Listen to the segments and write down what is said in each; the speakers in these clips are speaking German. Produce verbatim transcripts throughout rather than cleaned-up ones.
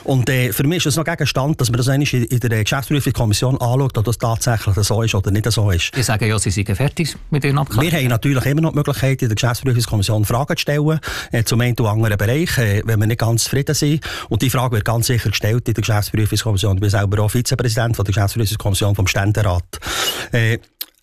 Und äh, für mich ist es noch Gegenstand, dass man das eigentlich in, in der Geschäftsprüfungskommission anschaut, ob das tatsächlich so ist oder nicht so ist. Die sagen ja, sie seien fertig mit ihren Abklärungen. Wir haben natürlich immer noch die Möglichkeit, in der Geschäftsprüfungskommission Fragen zu stellen, äh, zum einen oder anderen Bereich, äh, wenn wir nicht ganz zufrieden sind. Und die Frage wird ganz sicher gestellt in der Geschäftsprüfungskommission. Ich bin selber auch Vizepräsident von der Geschäftsprüfungskommission vom Ständerat. Äh,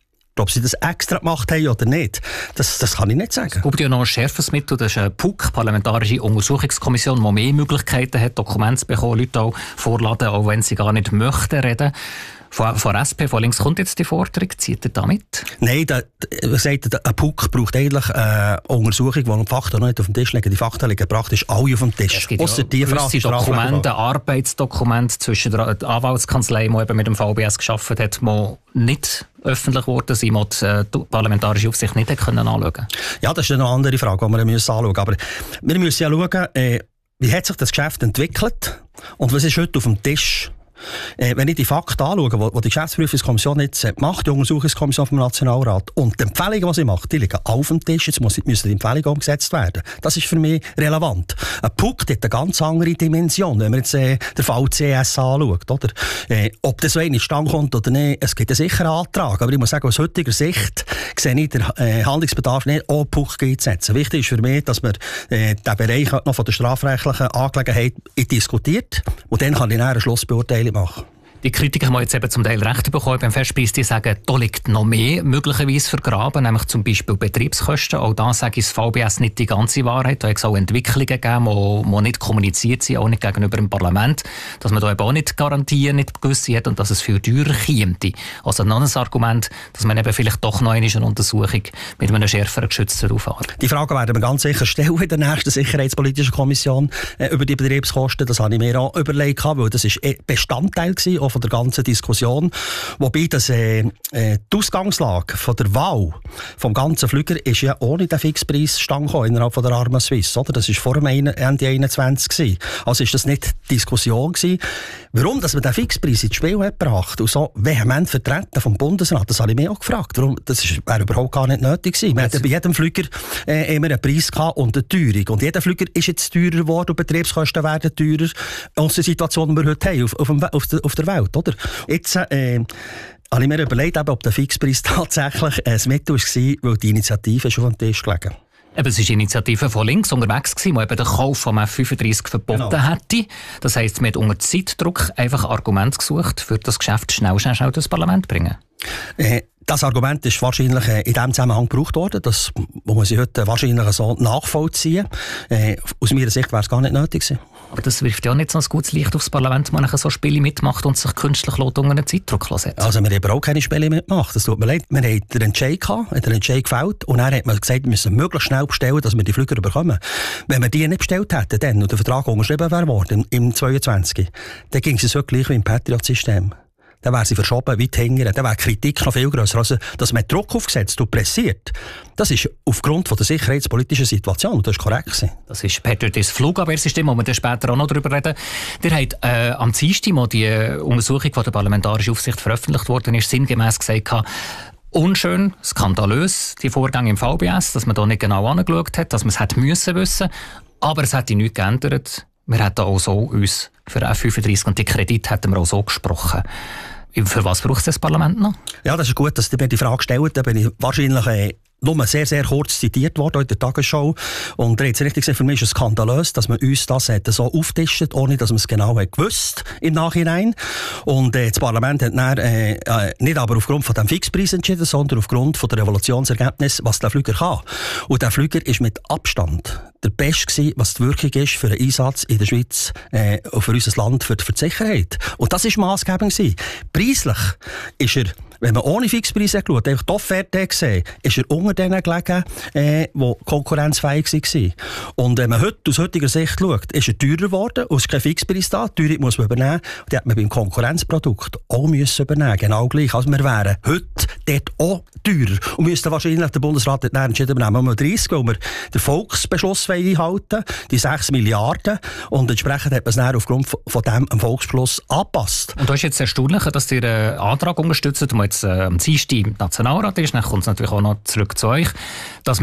Ob sie das extra gemacht haben oder nicht, das, das kann ich nicht sagen. Es gibt ja noch ein schärferes Mittel, das ist eine P U C, Parlamentarische Untersuchungskommission, die mehr Möglichkeiten hat, Dokumente zu bekommen, Leute auch vorladen, auch wenn sie gar nicht möchten reden. Von, von S P, von links kommt jetzt die Forderung, zieht ihr damit? Nein, da, wie gesagt, ein P U C braucht eigentlich eine Untersuchung, wo die Fakten noch nicht auf dem Tisch liegen. Die Fakten liegen praktisch alle auf dem Tisch. Es gibt ja die Frage, Dokumente, Arbeitsdokumente zwischen der Anwaltskanzlei, die eben mit dem V B S gearbeitet hat, die nicht öffentlich geworden sind, die die parlamentarische Aufsicht nicht anschauen konnten. Ja, das ist eine andere Frage, die wir anschauen müssen. Aber wir müssen ja schauen, äh, wie hat sich das Geschäft entwickelt und was ist heute auf dem Tisch. Äh, wenn ich die Fakten anschaue, die die Geschäftsprüfungskommission jetzt äh, macht, die Untersuchungskommission vom Nationalrat, und die Empfehlungen, die sie macht, die liegen auf dem Tisch, jetzt muss, müssen die Empfehlungen umgesetzt werden. Das ist für mich relevant. Ein P U C hat eine ganz andere Dimension, wenn man jetzt äh, den V C S anschaut. Oder? Äh, ob das so in Stand kommt oder nicht, es gibt einen sicheren Antrag, aber ich muss sagen, aus heutiger Sicht sehe ich den äh, Handlungsbedarf nicht, auch P U C einzusetzen. Wichtig ist für mich, dass man äh, den Bereich noch von der strafrechtlichen Angelegenheit diskutiert, und dann kann ich eine Schlussbeurteilung machen. Die Kritiker haben jetzt eben zum Teil Recht bekommen beim Festpreis, die sagen, da liegt noch mehr möglicherweise vergraben, nämlich zum Beispiel Betriebskosten. Auch da sage ich das V B S nicht die ganze Wahrheit. Da hat es auch Entwicklungen gegeben, die, die nicht kommuniziert sind, auch nicht gegenüber dem Parlament, dass man da eben auch nicht Garantien nicht gewusst hat und dass es viel teurer käme. Also noch ein Argument, dass man eben vielleicht doch noch eine Untersuchung mit einem schärferen geschützten Verfahren. Die Frage werden wir ganz sicher stellen in der nächsten Sicherheitspolitischen Kommission äh, über die Betriebskosten. Das habe ich mir auch überlegt, weil das ist Bestandteil gewesen, von der ganzen Diskussion. Wobei das, äh, äh, die Ausgangslage von der Wahl vom ganzen Flüger ist ja ohne den Fixpreis stand innerhalb von der Arma Suisse. Oder? Das war vor dem Ende einundzwanzig gewesen. Also ist das nicht Diskussion gewesen. Warum dass man den Fixpreis ins Spiel hat gebracht und so vehement vertreten vom Bundesrat, das habe ich mich auch gefragt. Warum? Das wäre überhaupt gar nicht nötig gewesen. Wir hatten bei jedem Flüger äh, immer einen Preis gehabt und eine Teuerung. Und jeder Flüger ist jetzt teurer geworden und Betriebskosten werden teurer aus der Situation, die wir heute haben auf, auf, dem, auf, der, auf der Welt. Oder? Jetzt äh, habe ich mir überlegt, ob der Fixpreis tatsächlich ein Mittel war, weil die Initiative schon auf dem Tisch gelegen. Eben, es war eine Initiative von links unterwegs, die eben den Kauf vom F fünfunddreissig verboten genau. hätte. Das heisst, man hat unter Zeitdruck einfach Argumente gesucht, für das Geschäft schnell, schnell, schnell durchs Parlament zu bringen. Äh, das Argument ist wahrscheinlich äh, in diesem Zusammenhang gebraucht worden. Das muss ich heute wahrscheinlich so nachvollziehen. Äh, aus meiner Sicht wäre es gar nicht nötig gewesen. Aber das wirft ja nicht so ein gutes Licht aufs Parlament, wenn man so Spiele mitmacht und sich künstlich unter einen Zeitdruck setzt. Also wir haben auch keine Spiele mitgemacht. Das tut mir leid. Wir hatten den Entscheid gehabt, den Entscheid gefällt, und dann hat man gesagt, wir müssen möglichst schnell bestellen, dass wir die Flüger bekommen. Wenn wir die nicht bestellt hätten, dann, und der Vertrag unterschrieben wäre worden im zweiundzwanzig, dann ging es so gleich wie im Patriot-System. Dann wäre sie verschoben weit hinten. Dann wäre die Kritik noch viel grösser. Also, dass man Druck aufgesetzt und pressiert, das ist aufgrund von der sicherheitspolitischen Situation. Und das ist korrekt gewesen. Das ist Patriots Flugabwehrsystem, wo wir dann später auch noch darüber reden. Der hat äh, am Dienstag, wo die Untersuchung von der Parlamentarischen Aufsicht veröffentlicht worden ist, sinngemäss gesagt, unschön, skandalös, die Vorgänge im V B S, dass man da nicht genau angeschaut hat, dass man es hätte müssen wissen. Aber es hat nichts geändert. Wir hätten auch so uns für F fünfunddreissig und die Kredit hätten wir auch so gesprochen. Für was braucht es das Parlament noch? Ja, das ist gut, dass ihr mir die Frage stellt. Da bin ich wahrscheinlich äh, nur sehr, sehr kurz zitiert worden in der Tagesschau. Und ihr habt es richtig gesagt, für mich ist es skandalös, dass man uns das hat so auftischt, ohne dass man es genau hat gewusst im Nachhinein. Und äh, das Parlament hat dann, äh, äh, nicht aber aufgrund von dem Fixpreis entschieden, sondern aufgrund von der Revolutionsergebnis, was der Flüger kann. Und der Flüger ist mit Abstand der Beste gewesen, was die Wirkung ist für einen Einsatz in der Schweiz, äh, für unser Land, für, für die Sicherheit. Und das war maßgebend gewesen. Preislich ist er, wenn man ohne Fixpreis geschaut, einfach die Offerte gesehen, ist er unter denen gelegen, äh, die konkurrenzfähig waren. Und wenn man heute aus heutiger Sicht schaut, ist er teurer geworden, und es ist kein Fixpreis da, die Teuerung muss man übernehmen, und die hat man beim Konkurrenzprodukt auch müssen übernehmen, genau gleich. Also wir wären heute dort auch teurer und müssten wahrscheinlich der Bundesrat dort entschieden übernehmen, um dreißig, weil wir den Volksbeschluss einhalten, die sechs Milliarden, und entsprechend hat man es dann aufgrund von dem Volksbeschluss angepasst. Und da ist jetzt erstaunlich, dass ihr einen Antrag unterstützt, der jetzt äh, am Dienstag im Nationalrat ist, dann kommt es natürlich auch noch zurück zu euch, dass man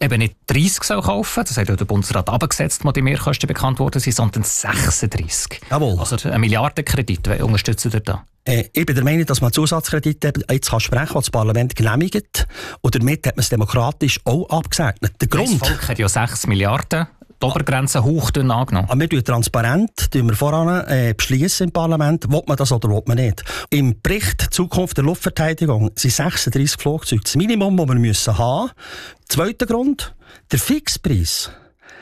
eben nicht dreißig soll kaufen, das hat ja der Bundesrat abgesetzt, wo die Mehrkosten bekannt worden sind, sondern sechsunddreißig. Jawohl. Also ein Milliardenkredit, wer unterstützt ihr da? Äh, ich bin der Meinung, dass man Zusatzkredite jetzt kann sprechen kann, was das Parlament genehmigt. Und damit hat man es demokratisch auch abgesegnet. Der Grund, das Volk hat ja sechs Milliarden, die Obergrenze hauchdünn angenommen. Aber wir tun transparent tun wir voran äh, beschließen im Parlament, will man das oder will man nicht. Im Bericht Zukunft der Luftverteidigung sind sechsunddreißig Flugzeuge das Minimum, das wir müssen haben. Zweiter Grund, der Fixpreis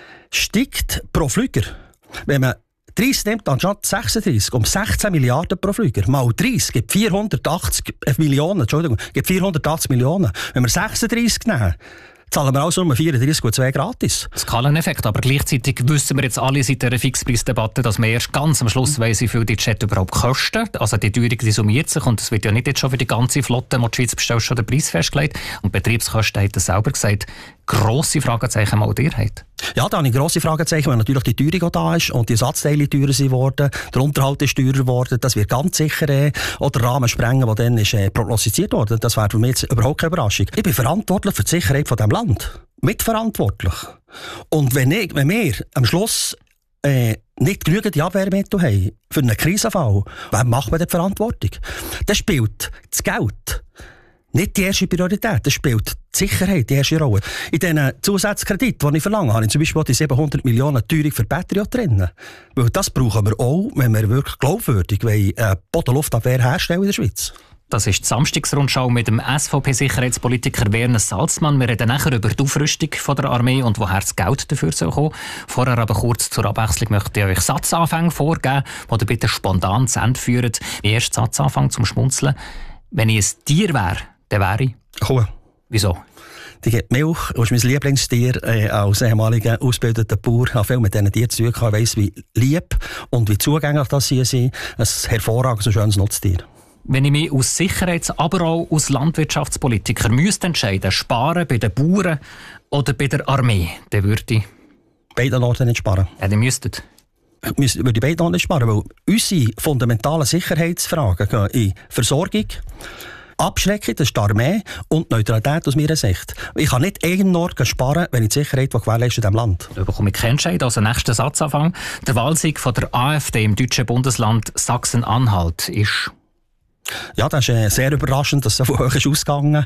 steigt pro Flüger. Wenn man dreißig nimmt anstatt sechsunddreißig, um sechzehn Milliarden pro Flüger. Mal dreißig gibt vierhundertachtzig Millionen, Entschuldigung, gibt vierhundertachtzig Millionen. Wenn wir sechsunddreißig nehmen, zahlen wir also nur vierunddreißig Komma zwei gratis. Skaleneffekt, aber gleichzeitig wissen wir jetzt alle seit dieser Fixpreisdebatte, dass wir erst ganz am Schluss weiss, wie viel die Jet überhaupt kosten. Also die Teuerung die summiert sich und es wird ja nicht jetzt schon für die ganze Flotte, die die Schweiz bestellt, schon der Preis festgelegt. Und Betriebskosten hat er selber gesagt, grosse Fragezeichen mal dir hat. Ja, da habe ich grosse Fragezeichen, weil natürlich die Teuerung auch da ist und die Ersatzteile teurer sind worden, der Unterhalt ist teurer geworden, das wird ganz sicher äh, auch den Rahmen sprengen, der dann ist, äh, prognostiziert worden. Das wäre für mich jetzt überhaupt keine Überraschung. Ich bin verantwortlich für die Sicherheit von diesem Land. Mitverantwortlich. Und wenn, ich, wenn wir am Schluss äh, nicht genügend Abwehrmittel haben für einen Krisenfall, wem macht man die Verantwortung? Das spielt das Geld nicht die erste Priorität, das spielt die Sicherheit die erste Rolle. In diesen Zusatzkrediten, die ich verlange, habe ich zum Beispiel die siebenhundert Millionen Teuerung für Patriot drin. Weil das brauchen wir auch, wenn wir wirklich glaubwürdig eine Bodenluftabwehr herstellen in der Schweiz. Das ist die Samstagsrundschau mit dem S V P-Sicherheitspolitiker Werner Salzmann. Wir reden nachher über die Aufrüstung von der Armee und woher das Geld dafür soll kommen. Vorher aber kurz zur Abwechslung möchte ich euch Satzanfänge vorgeben, die ihr bitte spontan zu Ende führt. Mein erster Satzanfang zum Schmunzeln. Wenn ich ein Tier wäre, dann wäre ich... Kuh. Wieso? Die gibt Milch, das ist mein Lieblingstier. Äh, als ehemaliger ausgebildeter Bauer habe viel mit diesen Tieren zu tun gehabt. Ich weiss, wie lieb und wie zugänglich das sie sind. Ein hervorragendes und schönes Nutztier. Wenn ich mich aus Sicherheits-, aber auch aus Landwirtschaftspolitiker müsste entscheiden, sparen bei den Bauern oder bei der Armee, dann würde ich... Beide Orten nicht sparen. Ja, die müsstet. Ich würde beide Orten nicht sparen, weil unsere fundamentalen Sicherheitsfragen gehen in Versorgung, Abschreckung, das ist die Armee, und Neutralität aus meiner Sicht. Ich kann nicht einen Ort sparen, wenn ich die Sicherheit gewährleiste in diesem Land. Da bekomme ich keinen Entscheid, also nächster Satzanfang. Der Wahlsieg von der AfD im deutschen Bundesland Sachsen-Anhalt ist... Ja, das ist äh, sehr überraschend, dass es so hoch ist ausgegangen.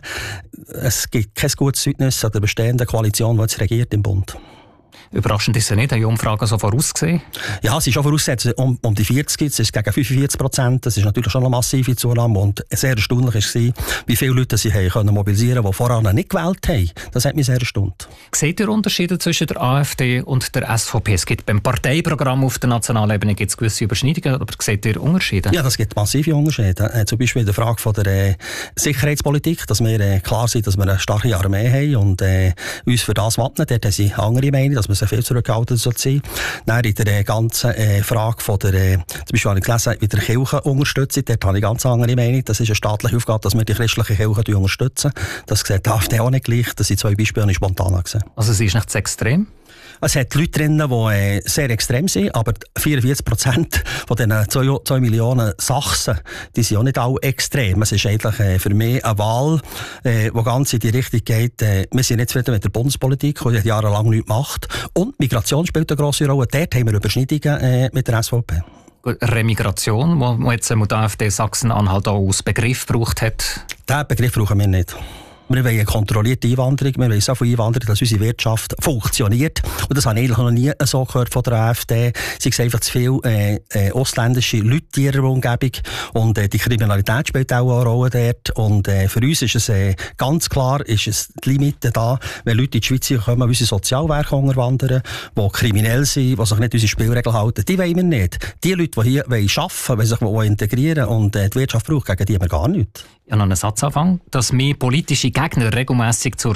Es gibt kein gutes Zeugnis an der bestehenden Koalition, die jetzt regiert im Bund. Überraschend ist es nicht, haben die Umfragen so vorausgesehen? Ja, es ist schon vorausgesetzt, um, um die vierzig, es ist gegen fünfundvierzig Prozent, das ist natürlich schon eine massive Zunahme und sehr erstaunlich war, wie viele Leute sie haben können mobilisieren konnten, die vorher nicht gewählt haben. Das hat mich sehr erstaunt. Seht ihr Unterschiede zwischen der AfD und der S V P? Es gibt beim Parteiprogramm auf der nationalen Ebene gibt's gewisse Überschneidungen, aber seht ihr Unterschiede? Ja, das gibt massive Unterschiede. Äh, zum Beispiel in der Frage von der äh, Sicherheitspolitik, dass wir äh, klar sind, dass wir eine starke Armee haben und äh, uns für das wappnen. Dort haben sie andere Meinung, dass wir sehr viel zurückgehalten sein. Dann in der äh, ganzen äh, Frage von der, äh, zum Beispiel habe ich gelesen, wie der Kirche unterstützt, dort habe ich ganz andere Meinung. Das ist eine staatliche Aufgabe, dass wir die christliche Kirche unterstützen. Das sieht die AfD auch nicht gleich. Das sind zwei Beispiele, die ich spontan gesehen. Also sie ist nicht zu extrem? Es hat Leute drin, die äh, sehr extrem sind, aber vierundvierzig Prozent von diesen zwei Millionen Sachsen, die sind auch nicht alle extrem. Es ist eigentlich äh, für mich eine Wahl, äh, die ganz in die Richtung geht. Äh, wir sind nicht zufrieden mit der Bundespolitik, die hat jahrelang nichts gemacht. Und Migration spielt eine grosse Rolle. Dort haben wir Überschneidungen äh, mit der S V P. Remigration, wo jetzt die AfD Sachsen-Anhalt auch als Begriff gebraucht hat? Diesen Begriff brauchen wir nicht. Wir wollen eine kontrollierte Einwanderung, wir wollen so viel Einwanderung, dass unsere Wirtschaft funktioniert. Und das habe ich eigentlich noch nie so gehört von der AfD. Sie sehen einfach zu viele äh, äh, ausländische Leute in ihrer Umgebung. Und äh, die Kriminalität spielt auch eine Rolle dort. Und äh, für uns ist es äh, ganz klar, ist es die Limite da, wenn Leute in die Schweiz kommen, die unsere Sozialwerke unterwandern, die kriminell sind, die sich nicht unsere Spielregeln halten. Die wollen wir nicht. Die Leute, die hier arbeiten wollen, die sich integrieren und äh, die Wirtschaft braucht, gegen die haben wir gar nichts. Ja, noch einen Satzanfang, dass mehr politische Gegner regelmässig zur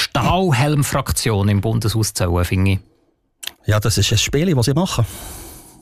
Stahlhelm-Fraktion im Bundeshaus zählen, finde ich. Ja, das ist ein Spiel, das sie machen.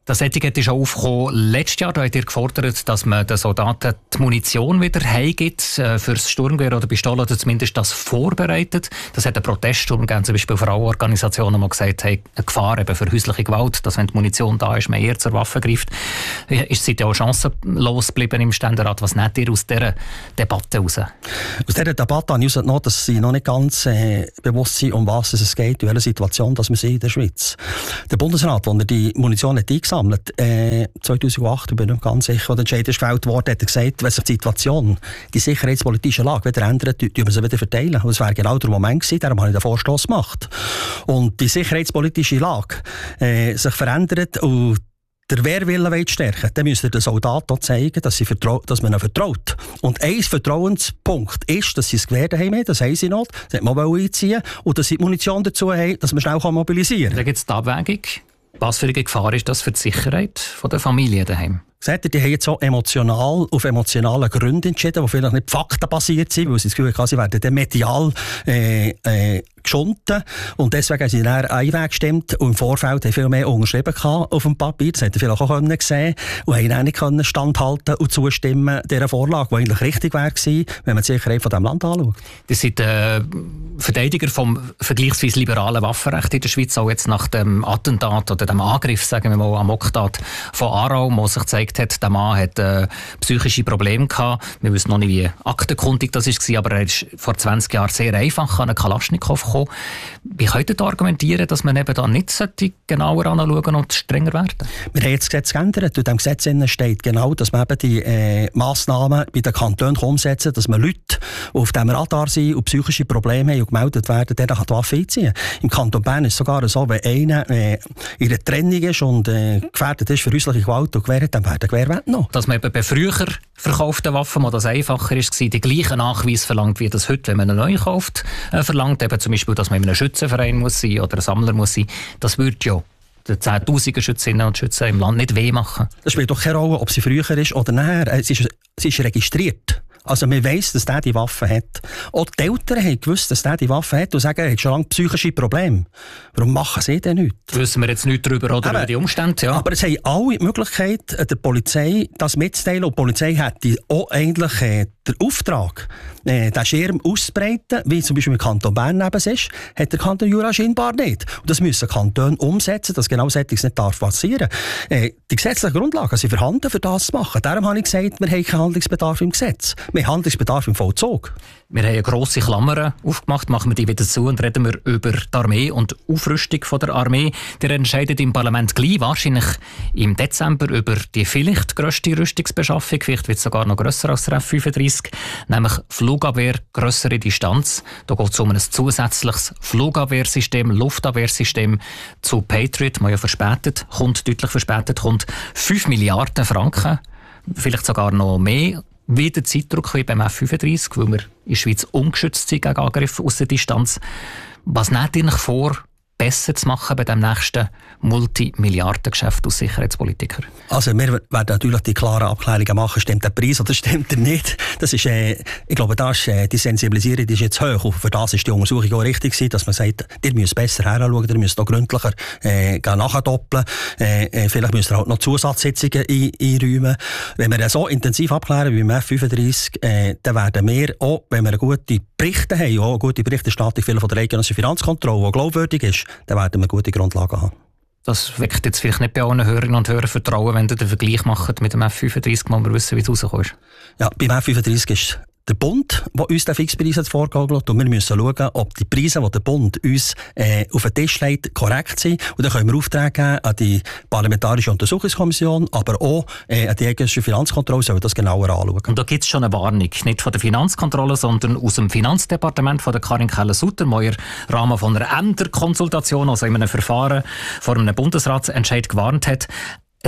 Das Etikett ist auch aufgekommen letztes Jahr. Da habt ihr gefordert, dass man den Soldaten die Munition wieder heimgibt äh, fürs Sturmgewehr oder Pistole, oder zumindest das vorbereitet. Das hat einen Proteststurm gegeben, zum Beispiel Frauenorganisationen, die gesagt haben, eine Gefahr eben für häusliche Gewalt, dass wenn die Munition da ist, man eher zur Waffe greift. Ist seitdem auch chancenlos geblieben im Ständerat. Was nehmt ihr aus dieser Debatte heraus? Aus dieser Debatte habe ich herausgenommen, dass sie noch nicht ganz äh, bewusst sind, um was es geht, in welcher Situation dass wir sind in der Schweiz. Der Bundesrat, als er die Munition hat eingesammelt äh, zweitausendacht, ich bin nicht ganz sicher, wo der Entscheid ist gefällt worden, hat er gesagt, wenn sich die Situation, die sicherheitspolitische Lage wieder ändert, tun wir sie wieder verteilen. Und das wäre genau der Moment gewesen, darum habe ich den Vorstoss gemacht. Und die sicherheitspolitische Lage äh, sich verändert und der Wehrwille zu stärken, dann müsste der Soldat auch zeigen, dass, sie vertrau- dass man ihnen vertraut. Und ein Vertrauenspunkt ist, dass sie das Gewehr daheim haben, das haben sie noch, das hat man einziehen, und dass sie die Munition dazu haben, dass man schnell mobilisieren kann. Da gibt es die Abwägung. Was für eine Gefahr ist das für die Sicherheit der Familie daheim? Seht ihr, die haben jetzt so emotional, auf emotionalen Gründen entschieden, die vielleicht nicht faktenbasiert sind, weil sie das Gefühl haben, sie werden dann medial äh, äh, geschunden. Und deswegen haben sie dann Einweg gestimmt und im Vorfeld haben viel mehr unterschrieben auf dem Papier. Das hätten sie vielleicht auch sehen können. Und haben dann nicht können standhalten und zustimmen dieser Vorlage, die eigentlich richtig wäre gewesen, wenn man die Sicherheit von diesem Land anschaut. Das sind äh, Verteidiger vom vergleichsweise liberalen Waffenrecht in der Schweiz, auch jetzt nach dem Attentat oder dem Angriff, sagen wir mal, am Oktat von Aarau, wo sich zeigt hat, der Mann hat äh, psychische Probleme gehabt. Wir wissen noch nicht, wie aktenkundig das war, aber er ist vor zwanzig Jahren sehr einfach an einen Kalaschnikow gekommen. Wie könnt ihr argumentieren, dass man eben da nicht genauer anschauen und strenger werden? Wir haben jetzt das Gesetz geändert. In diesem Gesetz steht genau, dass man eben die äh, Massnahmen bei den Kantonen umsetzen, dass man Leute, die auf diesem Radar sind und psychische Probleme haben und gemeldet werden, denen kann die Waffe einziehen. Im Kanton Bern ist es sogar so, wenn einer äh, in der Trennung ist und äh, gefährdet ist für häusliche Gewalt und Gewehr, dann werden Gewehr weggenommen. Dass man eben bei früher verkauften Waffen, wo das einfacher ist, die gleichen Nachweis verlangt, wie das heute, wenn man eine neue kauft, äh, verlangt. Eben zum Beispiel, dass man in einem Schützenverein muss sein oder ein Sammler muss sein. Das würde ja den zehntausenden Schützinnen und Schützen im Land nicht weh machen. Das spielt doch keine Rolle, ob sie früher ist oder nachher. Es ist, es ist registriert. Also man weiss, dass der die Waffe hat. Auch die Eltern haben gewusst, dass der die Waffe hat und sagen, er hat schon lange psychische Probleme. Warum machen sie denn nichts? Wissen wir jetzt nichts darüber oder aber, über die Umstände? Ja. Aber es haben alle die Möglichkeit, der Polizei das mitzuteilen. Und die Polizei hätte auch eigentlich äh, den Auftrag, äh, den Schirm auszubreiten, wie zum Beispiel im Kanton Bern neben es ist, hat der Kanton Jura scheinbar nicht. Und das müssen Kantone umsetzen, dass genau solches nicht darf passieren. Äh, die gesetzlichen Grundlagen sind vorhanden, für das zu machen. Darum habe ich gesagt, wir haben keinen Handlungsbedarf im Gesetz. Wir haben Handlungsbedarf im Vollzug. Wir haben eine grosse Klammer aufgemacht, machen wir die wieder zu und reden wir über die Armee und die Aufrüstung von der Armee. Der entscheidet im Parlament gleich, wahrscheinlich im Dezember, über die vielleicht grösste Rüstungsbeschaffung, vielleicht wird es sogar noch grösser als der F fünfunddreissig, nämlich Flugabwehr, grössere Distanz. Da geht es um ein zusätzliches Flugabwehrsystem, Luftabwehrsystem zu Patriot, man ja verspätet, kommt deutlich verspätet, kommt fünf Milliarden Franken, vielleicht sogar noch mehr. Wieder Zeitdruck wie beim F fünfunddreissig, weil wir in der Schweiz ungeschützt sind gegen Angriffe aus der Distanz. Was nehmt ihr euch vor, besser zu machen bei dem nächsten Multimilliardengeschäft aus Sicherheitspolitiker? Also wir werden natürlich die klaren Abklärungen machen, stimmt der Preis oder stimmt er nicht. Das ist, äh, ich glaube, das ist, äh, die Sensibilisierung ist jetzt hoch. Und für das ist die Untersuchung auch richtig gewesen, dass man sagt, ihr müsst besser heranschauen, ihr müsst noch gründlicher äh, nachdoppeln. Äh, äh, vielleicht müsst ihr halt noch Zusatzsitzungen ein, einräumen. Wenn wir das so intensiv abklären wie im F fünfunddreissig, äh, dann werden wir auch, wenn wir gute Berichte haben, auch eine gute Berichterstattung von der Eidgenössischen Finanzkontrolle, die glaubwürdig ist, dann werden wir gute Grundlagen haben. Das weckt jetzt vielleicht nicht bei allen Hörerinnen und Hörern Vertrauen, wenn ihr den Vergleich macht mit dem F fünfunddreissig, wo wir wissen, wie es rauskommt. Ja, beim F fünfunddreissig ist der Bund, der uns den Fixpreis vorgegaukelt hat, und wir müssen schauen, ob die Preise, die der Bund uns äh, auf den Tisch legt, korrekt sind. Und dann können wir Auftrag geben an die Parlamentarische Untersuchungskommission, aber auch äh, an die Eidgenössische Finanzkontrolle, sollen wir das genauer anschauen. Und da gibt es schon eine Warnung, nicht von der Finanzkontrolle, sondern aus dem Finanzdepartement von der Karin Keller-Sutter, die im Rahmen von einer Ämterkonsultation, also in einem Verfahren vor einem Bundesratsentscheid gewarnt hat. Es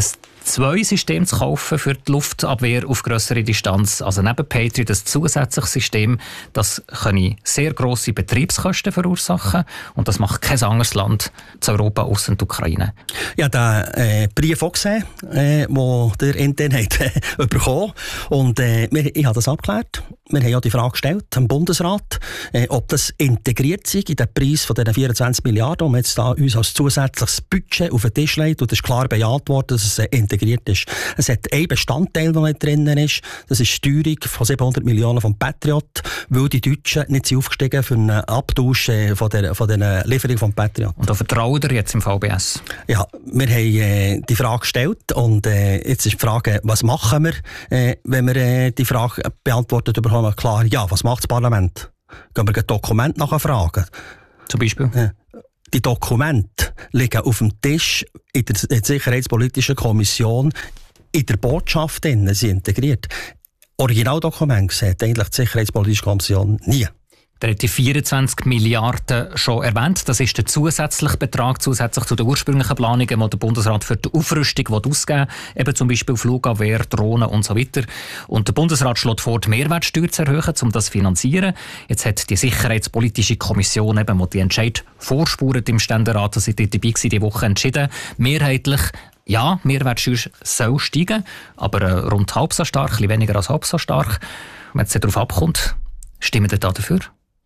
zwei Systeme zu kaufen für die Luftabwehr auf grössere Distanz. Also neben Patriot ein zusätzliches System, das kann sehr grosse Betriebskosten verursachen und das macht kein anderes Land zu Europa ausser die Ukraine. Ja, den äh, Brief auch gesehen, äh, den der intern hat äh, bekommen. Und äh, wir, ich habe das abgeklärt. Wir haben ja die Frage gestellt am Bundesrat, äh, ob das integriert sei in den Preis von diesen vierundzwanzig Milliarden, die wir jetzt da uns als zusätzliches Budget auf den Tisch legt. Und es ist klar bejaht worden, dass es äh, integriert ist. Es hat einen Bestandteil, der nicht drin ist. Das ist die Steuerung von siebenhundert Millionen vom Patriot, weil die Deutschen nicht sind aufgestiegen für einen Abtausch äh, von der, von der Lieferung vom Patriot. Und da vertrauen ihr jetzt im V B S? Ja, wir haben äh, die Frage gestellt und äh, jetzt ist die Frage, was machen wir, äh, wenn wir äh, die Frage beantwortet bekommen? Klar, ja, was macht das Parlament? Gehen wir ein Dokument nachfragen? Zum Beispiel? Äh, die Dokumente liegen auf dem Tisch in der, in der Sicherheitspolitischen Kommission, in der Botschaft drin, sie integriert. Originaldokumente sieht eigentlich die Sicherheitspolitische Kommission nie. Der hat die vierundzwanzig Milliarden schon erwähnt. Das ist der zusätzliche Betrag, zusätzlich zu den ursprünglichen Planungen, die der Bundesrat für die Aufrüstung ausgeben will. Eben zum Beispiel Flugabwehr, Drohnen und so weiter. Und der Bundesrat schlägt vor, die Mehrwertsteuer zu erhöhen, um das zu finanzieren. Jetzt hat die Sicherheitspolitische Kommission, eben, die die Entscheid vorspurt im Ständerat, dass sie dort dabei war, die Woche entschieden, mehrheitlich, ja, Mehrwertsteuer soll steigen, aber äh, rund halb so stark, ein bisschen weniger als halb so stark. Wenn es darauf abkommt, stimmen Sie da dafür?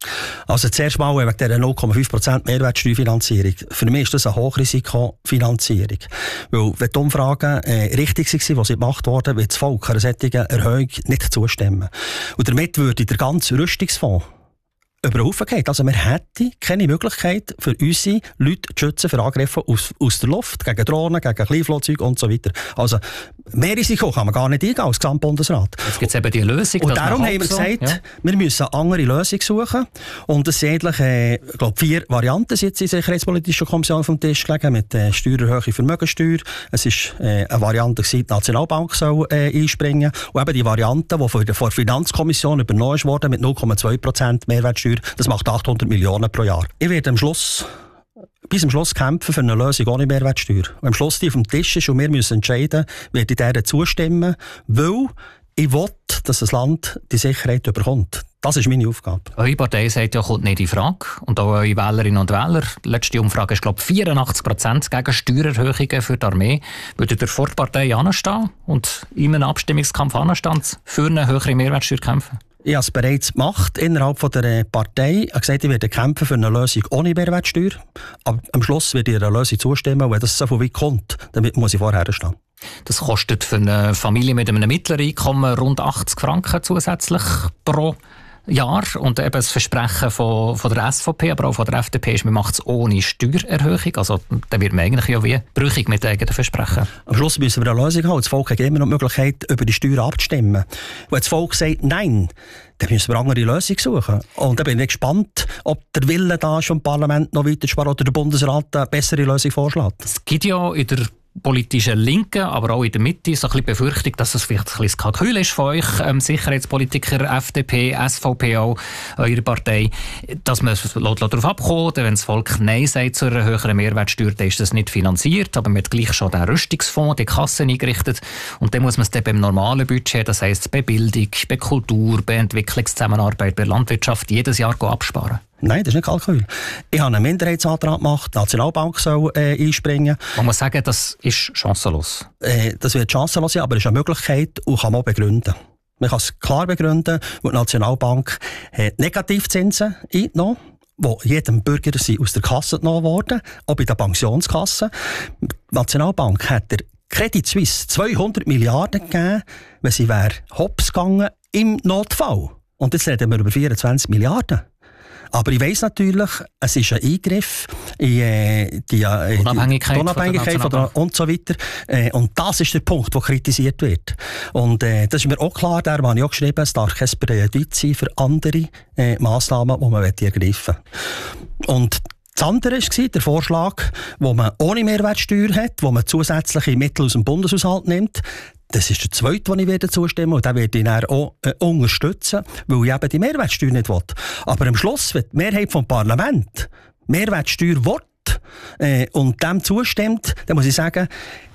Also zuerst mal wegen dieser null Komma fünf Prozent Mehrwertsteuerfinanzierung. Für mich ist das eine Hochrisikofinanzierung. Weil wenn die Umfragen äh, richtig waren, die sie gemacht wurden, wird das Volk einer solchen Erhöhung nicht zustimmen. Und damit würde der ganze Rüstungsfonds über den Haufen gehen. Also wir hätten keine Möglichkeit für unsere Leute zu schützen für Angriffe aus, aus der Luft, gegen Drohnen, gegen Kleinflugzeuge und so weiter. Also mehr Risiko kann man gar nicht eingehen als Gesamtbundesrat. Jetzt gibt es eben die Lösung. Und darum haben wir so, gesagt, ja. wir müssen eine andere Lösung suchen. Und es sind eigentlich, äh, ich glaube, vier Varianten jetzt in der Sicherheitspolitischen Kommission vom Tisch gelegen, mit äh, Steuererhöhung, Vermögensteuer. Es ist äh, eine Variante gewesen, die Nationalbank soll äh, einspringen. Und eben die Variante, die von der Finanzkommission übernommen wurde, mit null Komma zwei Prozent Mehrwertsteuer, das macht achthundert Millionen pro Jahr. Ich werde am Schluss, bis am Schluss kämpfen für eine Lösung ohne Mehrwertsteuer. Wenn am Schluss die auf dem Tisch ist und wir müssen entscheiden, werde ich dieser zustimmen, weil ich will, dass das Land die Sicherheit bekommt. Das ist meine Aufgabe. Eure Partei sagt ja, kommt nicht in Frage. Und auch eure Wählerinnen und Wähler. Die letzte Umfrage ist, glaube ich, vierundachtzig Prozent gegen Steuererhöhungen für die Armee. Würdet ihr vor der Partei anstehen und in einem Abstimmungskampf anstehen, für eine höhere Mehrwertsteuer kämpfen? Ich habe es bereits gemacht innerhalb von der Partei. Ich habe gesagt, ich werde kämpfen für eine Lösung ohne Mehrwertsteuer. Aber am Schluss werde ich einer Lösung zustimmen. Und wenn das so viel weit kommt, dann muss ich vorher stehen. Das kostet für eine Familie mit einem mittleren Einkommen rund achtzig Franken zusätzlich pro Jahr. Und eben das Versprechen von, von der S V P, aber auch von der F D P ist, man macht es ohne Steuererhöhung. Also da wird man eigentlich ja wie brüchig mit eigenen Versprechen. Am Schluss müssen wir eine Lösung haben. Das Volk hat immer noch die Möglichkeit, über die Steuern abzustimmen. Wenn das Volk sagt Nein, dann müssen wir eine andere Lösung suchen. Und da bin ich gespannt, ob der Wille da ist, vom Parlament noch weiter zu sparen oder der Bundesrat eine bessere Lösung vorschlägt. Es gibt ja in der politischen Linken, aber auch in der Mitte so ein bisschen Befürchtung, dass es vielleicht ein bisschen Kalkül ist von euch, ähm, Sicherheitspolitiker, F D P, S V P auch, eure Partei, dass man darauf abkommt, wenn das Volk Nein sagt zu einer höheren Mehrwertsteuer, dann ist das nicht finanziert, aber man hat gleich schon den Rüstungsfonds, die Kassen eingerichtet und dann muss man es dann beim normalen Budget, das heisst bei Bildung, bei Kultur, bei Entwicklungszusammenarbeit, bei Landwirtschaft, jedes Jahr absparen. Nein, das ist nicht Kalkül. Ich habe einen Minderheitsantrag gemacht, die Nationalbank soll äh, einspringen. Man muss sagen, das ist chancenlos. Äh, das wird chancenlos sein, aber es ist eine Möglichkeit und kann man auch begründen. Man kann es klar begründen, weil die Nationalbank hat Negativzinsen eingenommen, die jedem Bürger sind aus der Kasse genommen worden, auch bei der Pensionskasse. Die Nationalbank hat der Credit Suisse zweihundert Milliarden gegeben, wenn sie wäre hops gegangen im Notfall. Und jetzt reden wir über vierundzwanzig Milliarden. Aber ich weiss natürlich, es ist ein Eingriff in äh, die, äh, die Unabhängigkeit, die Unabhängigkeit von der, und so weiter. Äh, und das ist der Punkt, der kritisiert wird. Und äh, das ist mir auch klar, da habe ich auch geschrieben, es darf kein Präjudiz sein für andere äh, Massnahmen, die man ergreifen will. Und das andere war der Vorschlag, wo man ohne Mehrwertsteuer hat, wo man zusätzliche Mittel aus dem Bundeshaushalt nimmt. Das ist der zweite, den ich werde zustimmen werde. Und den werde ich dann auch äh, unterstützen, weil ich eben die Mehrwertsteuer nicht will. Aber am Schluss, wenn die Mehrheit vom Parlament Mehrwertsteuer will äh, und dem zustimmt, dann muss ich sagen,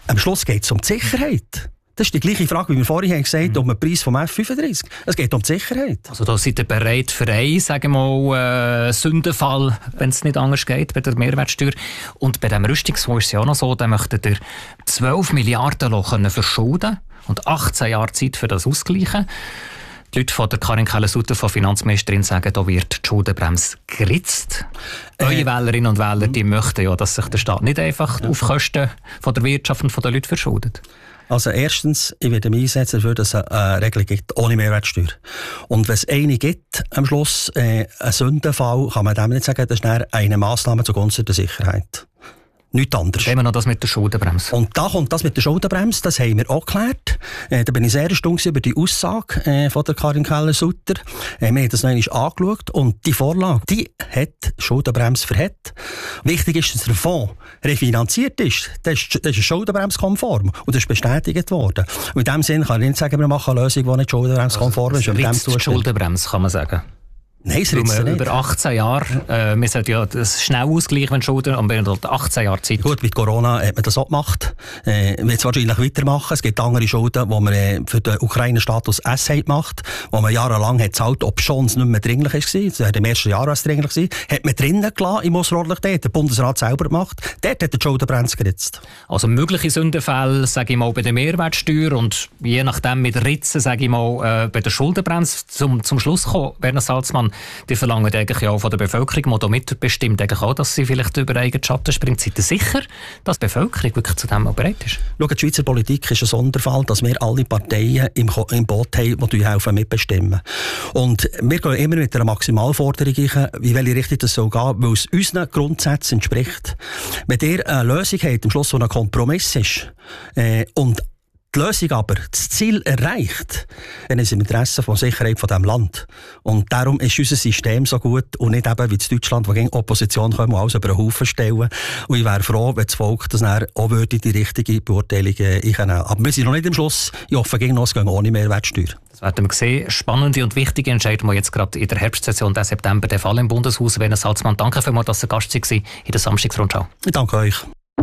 am Schluss geht es um die Sicherheit. Das ist die gleiche Frage, wie wir vorhin haben gesagt, mhm. um den Preis vom F fünfunddreißig. Es geht um die Sicherheit. Also da seid ihr bereit für einen, sagen wir mal, äh, Sündenfall, wenn es nicht anders geht, bei der Mehrwertsteuer. Und bei dem Rüstungsfonds ist es ja auch noch so, da möchtet ihr zwölf Milliarden können verschulden und achtzehn Jahre Zeit für das ausgleichen. Die Leute von der Karin Keller-Sutter, von Finanzministerin, sagen, da wird die Schuldenbremse geritzt. Äh, Eure Wählerinnen und Wähler, die möchten ja, dass sich der Staat nicht einfach ja. auf Kosten von der Wirtschaft und von den Leuten verschuldet. Also erstens, ich werde mich einsetzen dafür, dass es eine Regelung gibt, ohne Mehrwertsteuer. Und wenn es eine gibt, am Schluss, äh, ein Sündenfall, kann man dem nicht sagen, das ist eine Massnahme zugunsten der Sicherheit. Nichts anderes. Dann haben wir noch das mit der Schuldenbremse. Und da kommt das mit der Schuldenbremse, das haben wir auch geklärt. Äh, da bin ich sehr erstaunt über die Aussage äh, von der Karin Keller-Sutter. Äh, wir haben das noch einmal angeschaut und die Vorlage, die hat Schuldenbremse verhält. Wichtig ist, dass der Fonds refinanziert ist. Das ist, das ist schuldenbremskonform und das ist bestätigt worden. Und in dem Sinne kann ich nicht sagen, wir machen eine Lösung, die nicht schuldenbremskonform also, ist. Das Schuldenbremse, kann man sagen. Nein, es ritzt nicht. Über achtzehn Jahre, äh, wir sollten ja das schnell ausgleichen, wenn Schulden, aber wir haben achtzehn Jahre Zeit. Gut, mit Corona hat man das auch gemacht. Äh, wir werden es wahrscheinlich weitermachen. Es gibt andere Schulden, die man äh, für den Ukraine-Status S gemacht, wo man jahrelang hat gezahlt, ob schon es nicht mehr dringlich war. Das war im ersten Jahr, als es dringlich war. Hat man drinnen gelassen, im Ausserordentlich dort, der Bundesrat selber gemacht. Dort hat der Schuldenbremse geritzt. Also mögliche Sündenfälle, sage ich mal, bei der Mehrwertsteuer und je nachdem mit Ritzen, sage ich mal, äh, bei der Schuldenbremse. Zum, zum Schluss kommen, Werner Salzmann, die verlangen eigentlich ja auch von der Bevölkerung, die da mitbestimmt eigentlich auch, dass sie vielleicht über eigenen Schatten springt. Seid ihr sicher, dass die Bevölkerung wirklich zu dem auch bereit ist? Schau, die Schweizer Politik ist ein Sonderfall, dass wir alle Parteien im, im Boot haben, die helfen mitbestimmen. Und wir gehen immer mit einer Maximalforderung ein, wie welche Richtung das soll gehen, weil es unseren Grundsätzen entspricht. Wenn ihr eine Lösung habt, am Schluss, die ein Kompromiss ist, äh, und die Lösung aber, das Ziel erreicht, dann ist es im Interesse der Sicherheit von diesem Land. Und darum ist unser System so gut und nicht eben wie in Deutschland, wo gegen Opposition kommen und alles über den Haufen stellen. Und ich wäre froh, wenn das Volk das dann auch würde die richtige Beurteilung einnehmen. Aber wir sind noch nicht am Schluss. Ich hoffe, gegen uns gehen ohne Mehrwertsteuer. Das werden wir sehen. Spannende und wichtige Entscheidungen, die jetzt gerade in der Herbstsession der September der Fall im Bundeshaus. Werner Salzmann, danke vielmals, dass Sie Gast waren in der Samstagsrundschau. Ich danke euch.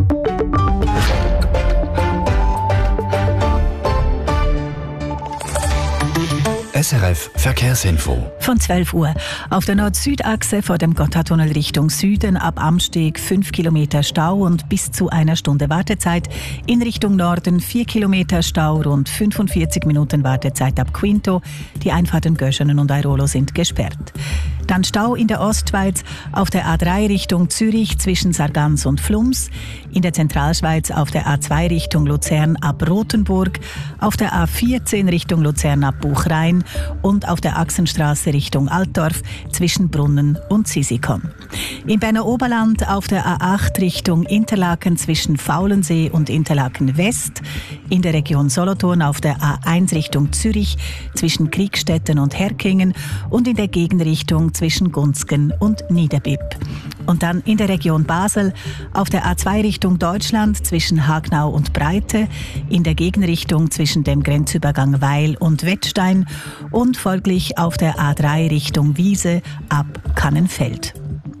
S R F Verkehrsinfo. Von zwölf Uhr. Auf der Nord-Süd-Achse vor dem Gotthardtunnel Richtung Süden ab Amsteg fünf Kilometer Stau und bis zu einer Stunde Wartezeit. In Richtung Norden vier Kilometer Stau, rund fünfundvierzig Minuten Wartezeit ab Quinto. Die Einfahrten Göschenen und Airolo sind gesperrt. Dann Stau in der Ostschweiz auf der A drei Richtung Zürich zwischen Sargans und Flums. In der Zentralschweiz auf der A zwei Richtung Luzern ab Rothenburg. Auf der A vierzehn Richtung Luzern ab Buchrein. Und auf der Achsenstraße Richtung Altdorf zwischen Brunnen und Sisikon. Im Berner Oberland auf der A acht Richtung Interlaken zwischen Faulensee und Interlaken West. In der Region Solothurn auf der A eins Richtung Zürich zwischen Kriegstetten und Herkingen und in der Gegenrichtung zwischen Gunzgen und Niederbipp. Und dann in der Region Basel auf der A zwei Richtung Deutschland zwischen Hagnau und Breite, in der Gegenrichtung zwischen dem Grenzübergang Weil und Wettstein und folglich auf der A drei Richtung Wiese ab Kannenfeld.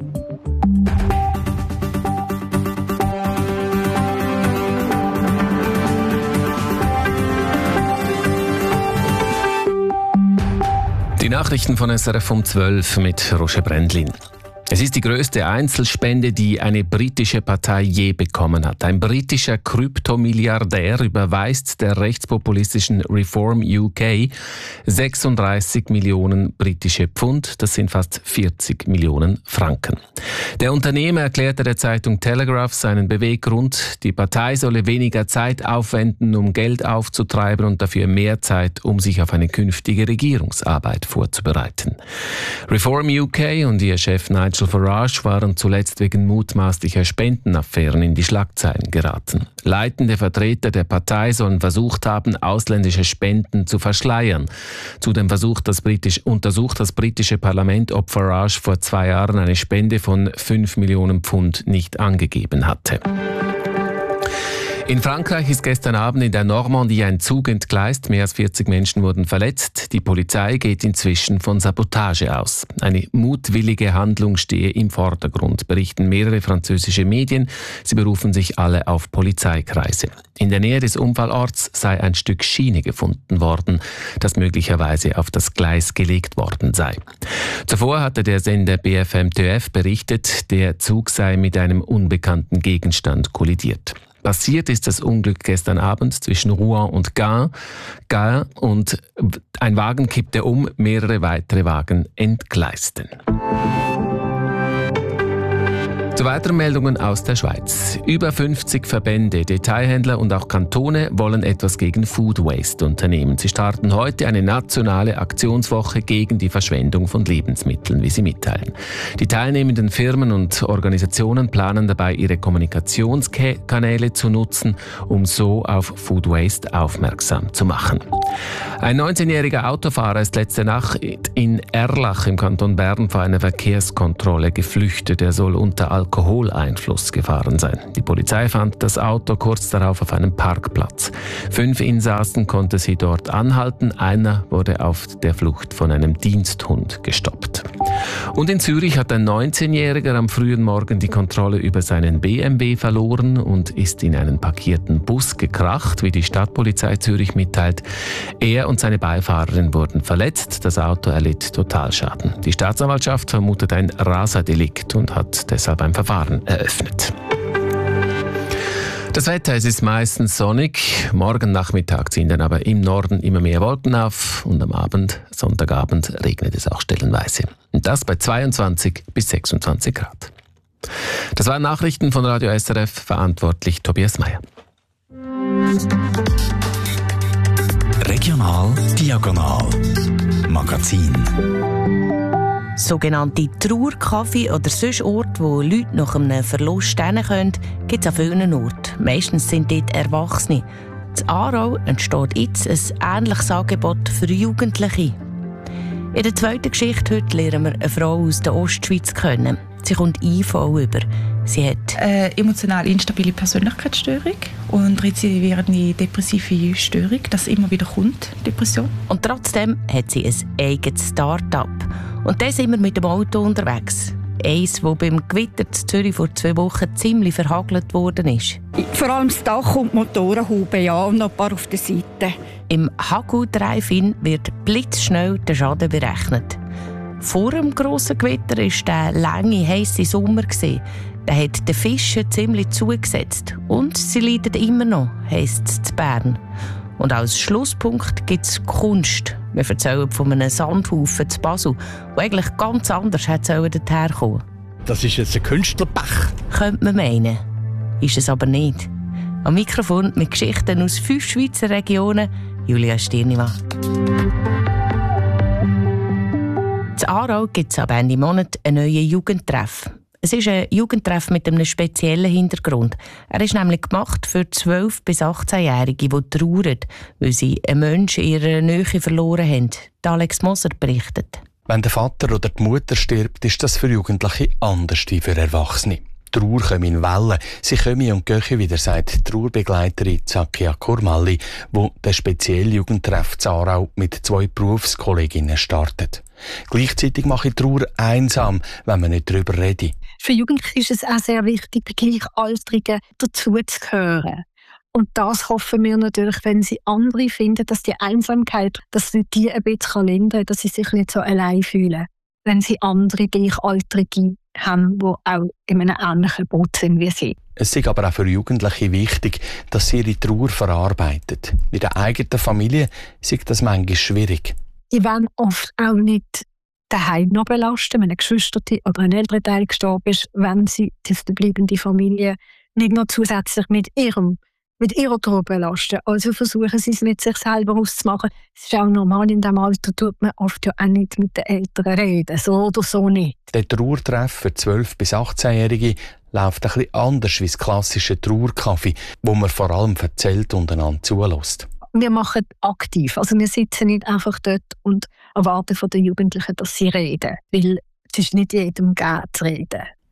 Die Nachrichten von S R F um zwölf mit Roger Brändlin. Es ist die größte Einzelspende, die eine britische Partei je bekommen hat. Ein britischer Kryptomilliardär überweist der rechtspopulistischen Reform U K sechsunddreißig Millionen britische Pfund, das sind fast vierzig Millionen Franken. Der Unternehmer erklärte der Zeitung Telegraph seinen Beweggrund, die Partei solle weniger Zeit aufwenden, um Geld aufzutreiben und dafür mehr Zeit, um sich auf eine künftige Regierungsarbeit vorzubereiten. Reform U K und ihr Chef Nigel Farage waren zuletzt wegen mutmaßlicher Spendenaffären in die Schlagzeilen geraten. Leitende Vertreter der Partei sollen versucht haben, ausländische Spenden zu verschleiern. Zudem versucht das britisch, untersucht das britische Parlament, ob Farage vor zwei Jahren eine Spende von fünf Millionen Pfund nicht angegeben hatte. In Frankreich ist gestern Abend in der Normandie ein Zug entgleist. Mehr als vierzig Menschen wurden verletzt. Die Polizei geht inzwischen von Sabotage aus. Eine mutwillige Handlung stehe im Vordergrund, berichten mehrere französische Medien. Sie berufen sich alle auf Polizeikreise. In der Nähe des Unfallorts sei ein Stück Schiene gefunden worden, das möglicherweise auf das Gleis gelegt worden sei. Zuvor hatte der Sender B F M T F berichtet, der Zug sei mit einem unbekannten Gegenstand kollidiert. Passiert ist das Unglück gestern Abend zwischen Rouen und Gand. Gand und ein Wagen kippte um, mehrere weitere Wagen entgleisten. Zu weiteren Meldungen aus der Schweiz. Über fünfzig Verbände, Detailhändler und auch Kantone wollen etwas gegen Food Waste unternehmen. Sie starten heute eine nationale Aktionswoche gegen die Verschwendung von Lebensmitteln, wie sie mitteilen. Die teilnehmenden Firmen und Organisationen planen dabei, ihre Kommunikationskanäle zu nutzen, um so auf Food Waste aufmerksam zu machen. Ein neunzehnjähriger Autofahrer ist letzte Nacht in Erlach im Kanton Bern vor einer Verkehrskontrolle geflüchtet. Er soll unter Alkoholeinfluss gefahren sein. Die Polizei fand das Auto kurz darauf auf einem Parkplatz. Fünf Insassen konnte sie dort anhalten. Einer wurde auf der Flucht von einem Diensthund gestoppt. Und in Zürich hat ein neunzehnjähriger am frühen Morgen die Kontrolle über seinen B M W verloren und ist in einen parkierten Bus gekracht, wie die Stadtpolizei Zürich mitteilt. Er und seine Beifahrerin wurden verletzt. Das Auto erlitt Totalschaden. Die Staatsanwaltschaft vermutet ein Raserdelikt und hat deshalb ein Verfahren eröffnet. Das Wetter, es ist meistens sonnig. Morgen Nachmittag ziehen dann aber im Norden immer mehr Wolken auf und am Abend, Sonntagabend, regnet es auch stellenweise. Und das bei zweiundzwanzig bis sechsundzwanzig Grad. Das waren Nachrichten von Radio S R F, verantwortlich Tobias Meyer. Regional Diagonal Magazin. Sogenannte Trauerkaffee oder sonst Orte, wo Leute nach einem Verlust stehen können, gibt es an vielen Orten. Meistens sind dort Erwachsene. In Aarau entsteht jetzt ein ähnliches Angebot für Jugendliche. In der zweiten Geschichte heute lernen wir eine Frau aus der Ostschweiz kennen. Sie kommt I V über. Sie hat eine emotional instabile Persönlichkeitsstörung und rezidivierende depressive Störung, das immer wieder kommt, Depression. Und trotzdem hat sie ein eigenes Start-up. Und dann sind wir mit dem Auto unterwegs. Eins, das beim Gewitter in Zürich vor zwei Wochen ziemlich verhagelt worden ist. Vor allem das Dach und die Motorenhaube, ja, und noch ein paar auf der Seite. Im Hagu Drive-In wird blitzschnell der Schaden berechnet. Vor dem grossen Gewitter war der lange, heisse Sommer. Der hat den Fischen ziemlich zugesetzt. Und sie leiden immer noch, heisst es in Bern. Und als Schlusspunkt gibt es Kunst. Wir erzählen von einem Sandhaufen zu Basel, der eigentlich ganz anders hätte dorthin kommen. Das ist jetzt ein Künstlerbach. Könnte man meinen. Ist es aber nicht. Am Mikrofon mit Geschichten aus fünf Schweizer Regionen, Julia Stirnimann. In Aarau gibt es ab Ende Monat einen neuen Jugendtreff. Es ist ein Jugendtreff mit einem speziellen Hintergrund. Er ist nämlich gemacht für zwölf- bis achtzehnjährige, die trauern, weil sie einen Menschen in ihrer Nähe verloren haben. Alex Moser berichtet. Wenn der Vater oder die Mutter stirbt, ist das für Jugendliche anders wie für Erwachsene. Die Trauer kommt in Wellen. Sie kommen und gehen wieder, sagt die Trauerbegleiterin Zakia Kurmalli, die den speziellen Jugendtreff in Aarau mit zwei Berufskolleginnen startet. Gleichzeitig mache ich Trauer einsam, wenn man nicht darüber redet. Für Jugendliche ist es auch sehr wichtig, den Gleichaltrigen dazuzugehören. Und das hoffen wir natürlich, wenn sie andere finden, dass die Einsamkeit, dass sie die ein bisschen lindern, dass sie sich nicht so allein fühlen. Wenn sie andere Gleichaltrige haben, die auch in einem ähnlichen Boot sind wie sie. Es ist aber auch für Jugendliche wichtig, dass sie ihre Trauer verarbeiten. In der eigenen Familie ist das manchmal schwierig. Die wollen oft auch nicht daheim noch belasten, wenn ein Geschwister oder ein älterer Teil gestorben ist, wenn sie die verbleibende Familie nicht noch zusätzlich mit ihrem mit ihrer Trauer belasten. Also versuchen sie es mit sich selber auszumachen. Es ist auch normal, in diesem Alter tut man oft ja auch nicht mit den Eltern reden, so oder so nicht. Der Trauertreff für zwölf- bis achtzehnjährige läuft ein bisschen anders wie das klassische Trauerkaffee, wo man vor allem erzählt und einander zulässt. Wir machen aktiv. Also wir sitzen nicht einfach dort und erwarten von den Jugendlichen, dass sie reden. Weil es ist nicht jedem gegeben zu reden.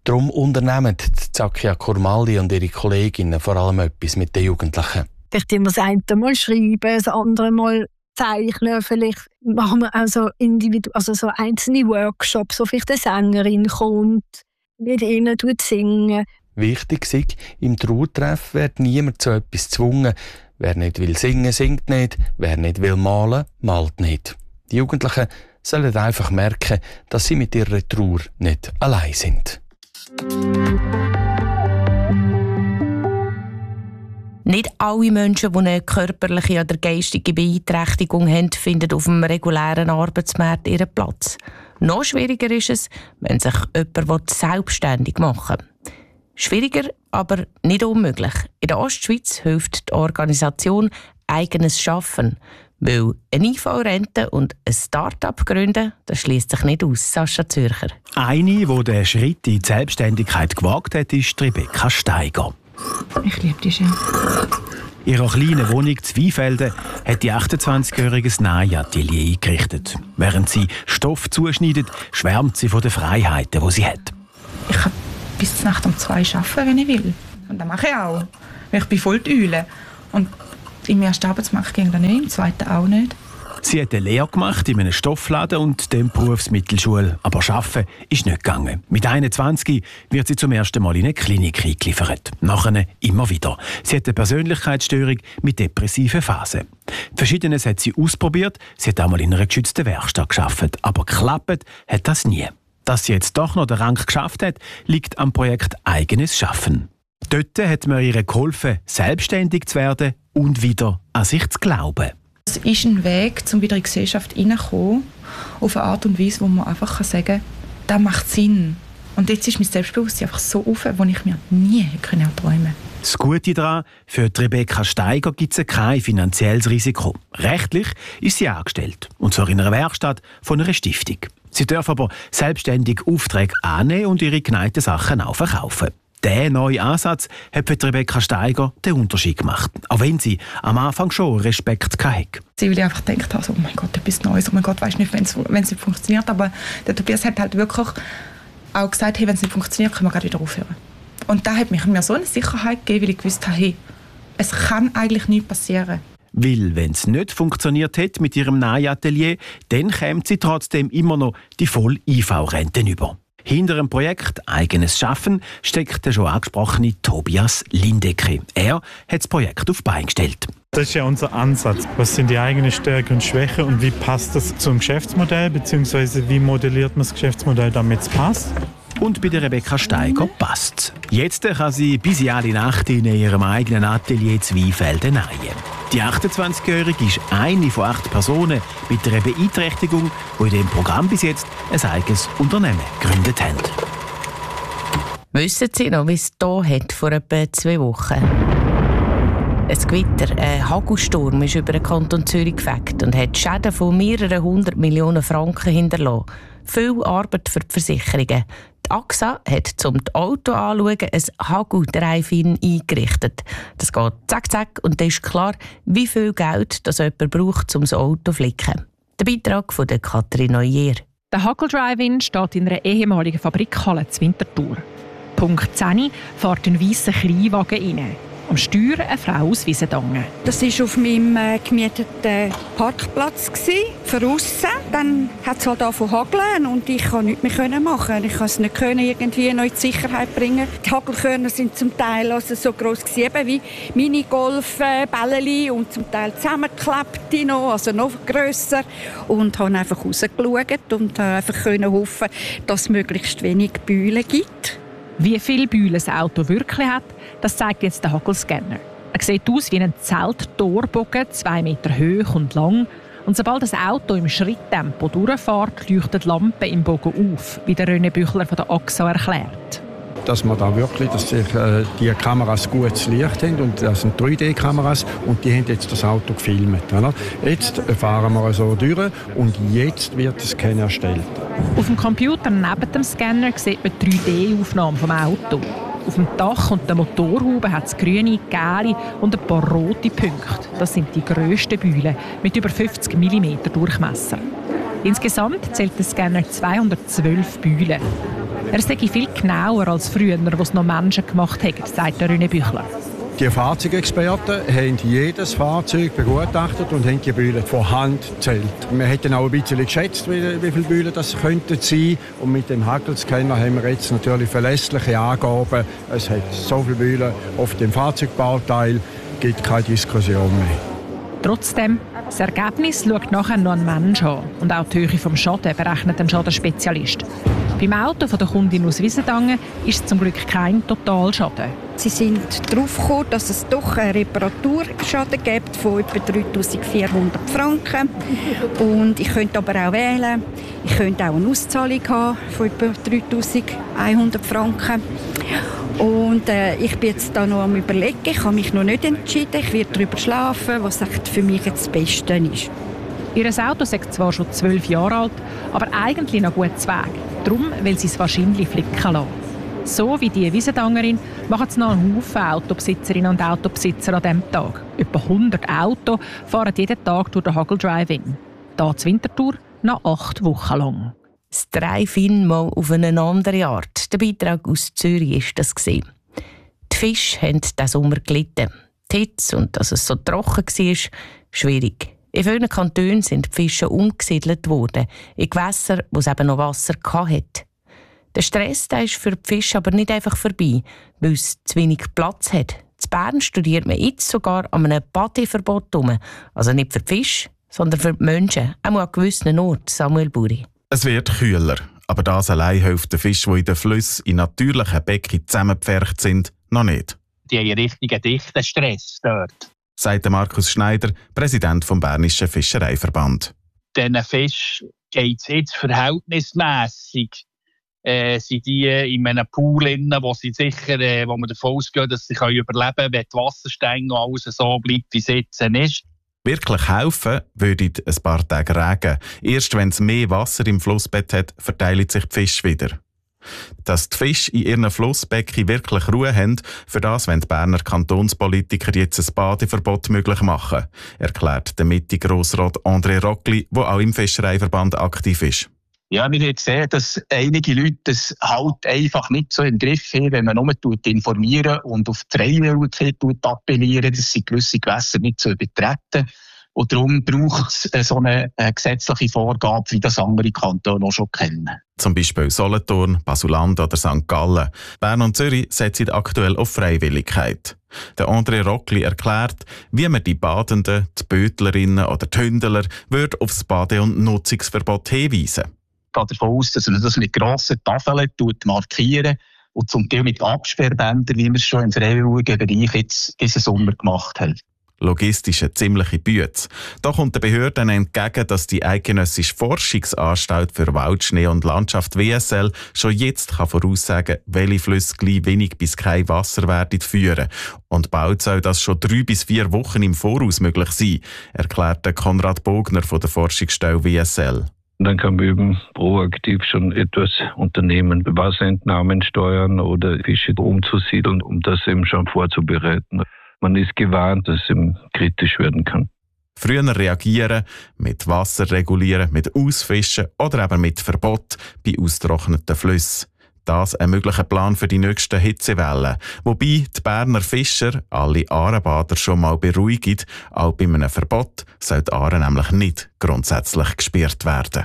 Darum unternehmen Zakia Kurmali und ihre Kolleginnen vor allem etwas mit den Jugendlichen. Vielleicht immer das eine Mal schreiben, das andere Mal zeichnen. Vielleicht machen wir auch so, individu- also so einzelne Workshops, so vielleicht eine Sängerin kommt, mit ihnen singen. Wichtig ist, im Trauertreff wird niemand zu etwas gezwungen. Wer nicht will singen, singt nicht. Wer nicht will malen, malt nicht. Die Jugendlichen sollen einfach merken, dass sie mit ihrer Trauer nicht allein sind. Nicht alle Menschen, die eine körperliche oder geistige Beeinträchtigung haben, finden auf dem regulären Arbeitsmarkt ihren Platz. Noch schwieriger ist es, wenn sich jemand selbstständig machen will. Schwieriger, aber nicht unmöglich. In der Ostschweiz hilft die Organisation «Eigenes Schaffen». Weil eine I V-Rente und ein Start-up gründen, das schließt sich nicht aus. Sascha Zürcher. Eine, die den Schritt in die Selbstständigkeit gewagt hat, ist Rebecca Steiger. Ich liebe die schön. In ihrer kleinen Wohnung in Zweifelden hat die achtundzwanzigjährige ein Nähatelier eingerichtet. Während sie Stoff zuschneidet, schwärmt sie von den Freiheiten, die sie hat. Ich kann bis zur Nacht um zwei arbeiten, wenn ich will. Und das mache ich auch. Weil ich bin voll die Eule. Und im ersten Arbeitsmarkt ging das nicht, im zweiten auch nicht. Sie hat eine Lehre gemacht in einem Stoffladen und der Berufsmittelschule. Aber arbeiten ist nicht gegangen. Mit einundzwanzig wird sie zum ersten Mal in eine Klinik eingeliefert. Nachher immer wieder. Sie hat eine Persönlichkeitsstörung mit depressiven Phasen. Verschiedenes hat sie ausprobiert. Sie hat einmal in einer geschützten Werkstatt gearbeitet. Aber geklappt hat das nie. Dass sie jetzt doch noch den Rang geschafft hat, liegt am Projekt «Eigenes Schaffen». Dort hat man ihr geholfen, selbstständig zu werden und wieder an sich zu glauben. Es ist ein Weg, um wieder in die Gesellschaft hineinzukommen, auf eine Art und Weise, wo man einfach sagen kann, das macht Sinn. Und jetzt ist mein Selbstbewusstsein einfach so auf, wo ich mir nie träumen konnte. Das Gute daran, für Rebecca Steiger gibt es kein finanzielles Risiko. Rechtlich ist sie angestellt, und zwar in einer Werkstatt von einer Stiftung. Sie darf aber selbstständig Aufträge annehmen und ihre geneigten Sachen auch verkaufen. Dieser neue Ansatz hat für Rebecca Steiger den Unterschied gemacht. Auch wenn sie am Anfang schon Respekt hatte. Sie will einfach gedacht haben, oh mein Gott, etwas Neues, oh mein Gott, weiss nicht, wenn es nicht funktioniert. Aber der Tobias hat halt wirklich auch gesagt, hey, wenn es nicht funktioniert, können wir gerade wieder aufhören. Und da hat mich mir so eine Sicherheit gegeben, weil ich gewusst habe, hey, es kann eigentlich nichts passieren. Weil, wenn es nicht funktioniert hätte mit ihrem Nähatelier, dann käme sie trotzdem immer noch die Voll-I V-Rente über. Hinter dem Projekt «Eigenes Schaffen» steckt der schon angesprochene Tobias Lindecke. Er hat das Projekt auf die Beine gestellt. Das ist ja unser Ansatz. Was sind die eigenen Stärken und Schwächen und wie passt das zum Geschäftsmodell, beziehungsweise wie modelliert man das Geschäftsmodell, damit es passt? Und bei der Rebecca Steiger passt. Jetzt kann sie bis in alle Nacht in ihrem eigenen Atelier Zweifelden nähen. Die achtundzwanzigjährige ist eine von acht Personen mit einer Beeinträchtigung, die in diesem Programm bis jetzt ein eigenes Unternehmen gegründet haben. Wissen Sie noch, wie es hier hat vor etwa zwei Wochen? Ein Gewitter, ein Hagelsturm, ist über den Kanton Zürich gefegt und hat Schäden von mehreren hundert Millionen Franken hinterlassen. Viel Arbeit für die Versicherungen. Die A X A hat zum Auto anschauen ein Hagel-Drive-In eingerichtet. Das geht zack, zack und dann ist klar, wie viel Geld das jemand braucht, um das Auto zu flicken. Der Beitrag von der Katrin Neuer. Der Hagel-Drive-In steht in einer ehemaligen Fabrikhalle zu Winterthur. Punkt zehn fährt ein weisser Kleinwagen rein. Am Steuer eine Frau aus Wiesendangen. Das war auf meinem äh, gemieteten Parkplatz, für aussen. Dann hat es halt angefangen zu hageln und ich konnte nichts mehr machen. Ich konnte es nicht irgendwie noch in die Sicherheit bringen. Die Hagelkörner sind zum Teil also so gross gewesen, wie Minigolf-Bällchen und zum Teil zusammengeklebt noch, also noch grösser. Und habe einfach rausgeschaut und einfach hoffen, dass es möglichst wenig Bühlen gibt. Wie viele Bühlen das Auto wirklich hat, das zeigt jetzt der Hagelscanner. Er sieht aus wie ein Zelttorbogen, zwei Meter hoch und lang. Und sobald das Auto im Schritttempo durchfährt, leuchten die Lampen im Bogen auf, wie der René Büchler von der A X A erklärt. Dass man da wirklich, dass sich, äh, die Kameras gutes Licht haben und das sind drei D Kameras und die haben jetzt das Auto gefilmt. Oder? Jetzt fahren wir so durch und jetzt wird der Scanner erstellt. Auf dem Computer neben dem Scanner sieht man drei D Aufnahmen vom Auto. Auf dem Dach und der Motorhaube hat es grüne, gelbe und ein paar rote Punkte. Das sind die grössten Bühlen mit über fünfzig Millimeter Durchmesser. Insgesamt zählt der Scanner zweihundertzwölf Bühlen. Er sei viel genauer als früher, wo es noch Menschen gemacht haben, sagt der René Büchler. Die Fahrzeugexperten haben jedes Fahrzeug begutachtet und haben die Bühlen von Hand gezählt. Wir hätten auch ein bisschen geschätzt, wie, wie viele Bühlen das könnten sein. Und mit dem Hackelscanner haben wir jetzt natürlich verlässliche Angaben. Es hat so viele Bühlen auf dem Fahrzeugbauteil, gibt keine Diskussion mehr. Trotzdem, das Ergebnis schaut nachher noch ein Mensch an. Und auch die Höhe des Schadens berechnet ein Schadenspezialist. Beim Auto von der Kundin aus Wiesendangen ist es zum Glück kein Totalschaden. Sie sind darauf gekommen, dass es doch einen Reparaturschaden gibt von etwa dreitausendvierhundert Franken. Und ich könnte aber auch wählen. Ich könnte auch eine Auszahlung haben von etwa dreitausendeinhundert Franken. Und äh, ich bin jetzt da noch am Überlegen. Ich habe mich noch nicht entschieden. Ich werde darüber schlafen, was für mich jetzt das Beste ist. Ihr Auto ist zwar schon zwölf Jahre alt, aber eigentlich noch gut Weg. Darum will sie es wahrscheinlich flicken lassen. So wie die Wiesendangerin machen es noch einen Haufen Autobesitzerinnen und Autobesitzer an diesem Tag. Etwa hundert Autos fahren jeden Tag durch den Hagel Drive-In. Hier zur Wintertour noch acht Wochen lang. Das Drive-In mal auf eine andere Art. Der Beitrag aus Zürich war das. Die Fische haben diesen Sommer gelitten. Die Hitze und dass es so trocken war, schwierig. In vielen Kantonen sind die Fische umgesiedelt worden, in Gewässer, wo es eben noch Wasser hatte. Der Stress der ist für die Fische aber nicht einfach vorbei, weil es zu wenig Platz hat. In Bern studiert man jetzt sogar an einem Badeverbot herum. Also nicht für die Fische, sondern für die Menschen, auch an gewissen Orten, Samuel Buri. Es wird kühler, aber das allein hilft den Fischen, die in den Flüssen in natürlichen Becken zusammengepfercht sind, noch nicht. Die haben einen richtigen dichten Stress dort, sagt Markus Schneider, Präsident vom Bernischen Fischereiverband. Diesen Fischen geht es jetzt verhältnismässig. Äh, sind die in einem Pool drin, wo sie sicher, äh, wo man davon ausgeht, dass sie überleben können, wenn die Wasserstände noch alles so bleibt, wie es jetzt ist. Wirklich helfen würde ein paar Tage Regen. Erst wenn es mehr Wasser im Flussbett hat, verteilen sich die Fische wieder. Dass die Fische in ihren Flussbecken wirklich Ruhe haben, für das wollen die Berner Kantonspolitiker jetzt ein Badeverbot möglich machen, erklärt der Mitte-Grossrat André Rockli, der auch im Fischereiverband aktiv ist. Ja, wir haben gesehen, dass einige Leute das halt einfach nicht so im Griff haben, wenn man nur informieren und auf die Freiwilligkeit appellieren, dass sie gewisse Gewässer nicht übertreten. Und darum braucht es so eine gesetzliche Vorgabe, wie das andere Kantone auch schon kennen. Zum Beispiel Solothurn, Basel-Land oder Sankt Gallen. Bern und Zürich setzen aktuell auf Freiwilligkeit. Der André Rockli erklärt, wie man die Badenden, die Bötlerinnen oder die Hündler würde auf das Bade- und Nutzungsverbot hinweisen. Ich gehe davon aus, dass man das mit grossen Tafeln markieren und zum Teil mit Absperrbändern, wie wir es schon im freiwilligen Bereich jetzt diesen Sommer gemacht haben. Logistisch eine ziemliche Bütze. Da kommt den Behörden entgegen, dass die Eidgenössische Forschungsanstalt für Wald, Schnee und Landschaft W S L schon jetzt kann voraussagen, welche Flüsse gleich wenig bis kein Wasser werden führen. Und bald soll das schon drei bis vier Wochen im Voraus möglich sein, erklärte Konrad Bogner von der Forschungsstelle W S L. Dann kann man eben proaktiv schon etwas unternehmen, Wasserentnahmen steuern oder Fische umzusiedeln, um das eben schon vorzubereiten. Man ist gewarnt, dass es eben kritisch werden kann. Früher reagieren, mit Wasser regulieren, mit Ausfischen oder eben mit Verbot bei austrockneten Flüssen. Das ein möglicher Plan für die nächsten Hitzewellen. Wobei die Berner Fischer alle Aarebader schon mal beruhigen, auch bei einem Verbot soll die Aare nämlich nicht grundsätzlich gesperrt werden.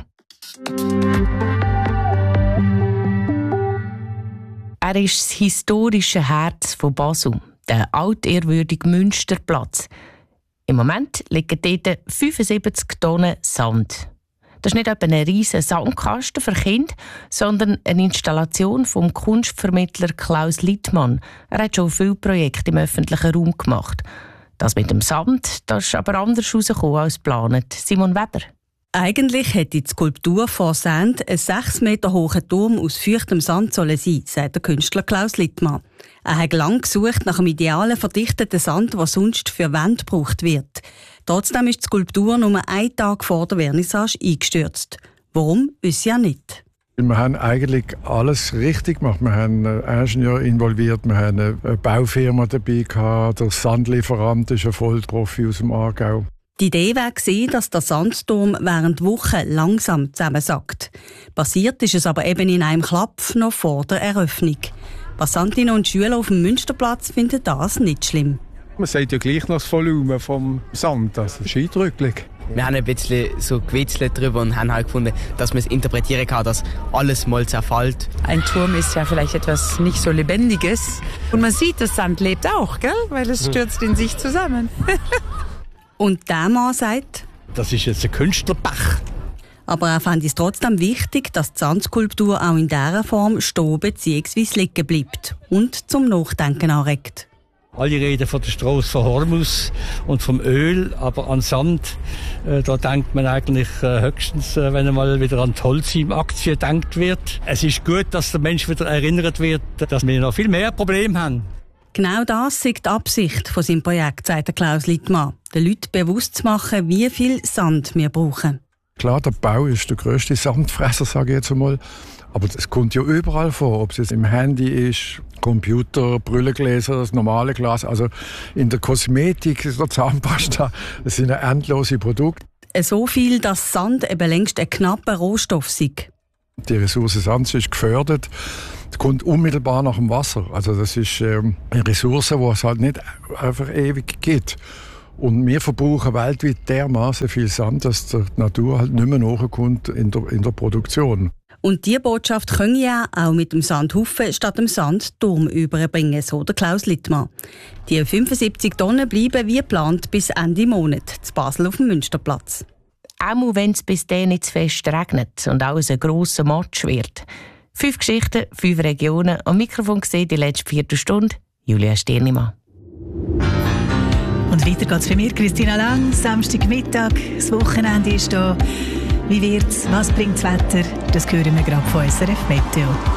Er ist das historische Herz von Basel, der altehrwürdige Münsterplatz. Im Moment liegen dort fünfundsiebzig Tonnen Sand. Das ist nicht etwa ein riesiger Sandkasten für Kinder, sondern eine Installation vom Kunstvermittler Klaus Littmann. Er hat schon viele Projekte im öffentlichen Raum gemacht. Das mit dem Sand, das ist aber anders herausgekommen als geplant. Simon Weber. Eigentlich hätte die Skulptur von Sand ein sechs Meter hoher Turm aus feuchtem Sand sollen sein, sagt der Künstler Klaus Littmann. Er hat lange gesucht nach einem idealen verdichteten Sand, der sonst für Wände gebraucht wird. Trotzdem ist die Skulptur nur einen Tag vor der Vernissage eingestürzt. Warum, wissen ja nicht. Wir haben eigentlich alles richtig gemacht. Wir haben einen Ingenieur involviert, wir haben eine Baufirma dabei gehabt, der Sandlieferant ist ein Vollprofi aus dem Aargau. Die Idee war, dass der Sandturm während Wochen langsam zusammensackt. Passiert ist es aber eben in einem Klapf noch vor der Eröffnung. Passantinnen und Schüler auf dem Münsterplatz finden das nicht schlimm. Man sieht ja gleich noch das Volumen vom Sand, das ist eindrücklich. Wir haben ein bisschen so gewitzelt drüber und haben halt gefunden, dass man es interpretieren kann, dass alles mal zerfällt. Ein Turm ist ja vielleicht etwas nicht so Lebendiges. Und man sieht, das Sand lebt auch, gell? Weil es stürzt in sich zusammen. Und der Mann sagt, das ist jetzt ein Künstlerbach. Aber er fand es trotzdem wichtig, dass die Sandskulptur auch in dieser Form stehen bzw. liegen bleibt und zum Nachdenken anregt. Alle reden von der Strasse von Hormus und vom Öl, aber an Sand, äh, da denkt man eigentlich äh, höchstens, äh, wenn einmal wieder an die Holcim-Aktie gedacht wird. Es ist gut, dass der Mensch wieder erinnert wird, dass wir noch viel mehr Probleme haben. Genau das ist die Absicht von seinem Projekt, sagt Klaus Littmann, den Leuten bewusst zu machen, wie viel Sand wir brauchen. Klar, der Bau ist der grösste Sandfresser, sage ich jetzt einmal. Aber es kommt ja überall vor, ob es jetzt im Handy ist, Computer, Brillengläser, das normale Glas. Also in der Kosmetik, in der Zahnpasta, das sind ja endlose Produkte. So viel, dass Sand eben längst ein knapper Rohstoff ist. Die Ressource Sand ist gefördert. Es kommt unmittelbar nach dem Wasser. Also das ist ähm, eine Ressource, die es halt nicht einfach ewig gibt. Und wir verbrauchen weltweit dermaßen viel Sand, dass die Natur halt nicht mehr nachkommt in der, in der Produktion. Und diese Botschaft können ja auch mit dem Sandhaufen statt dem Sandturm überbringen, so der Klaus Littmann. Die fünfundsiebzig Tonnen bleiben wie geplant bis Ende Monat zu Basel auf dem Münsterplatz. Auch wenn es bis dann nicht zu fest regnet und alles ein grosser Matsch wird. Fünf Geschichten, fünf Regionen. Am Mikrofon gesehen die letzte Viertelstunde Julia Stirnimann. Und weiter geht's für mich, Christina Lang. Samstagmittag, das Wochenende ist da. Wie wird's? Was bringt das Wetter? Das hören wir gerade von S R F Meteo.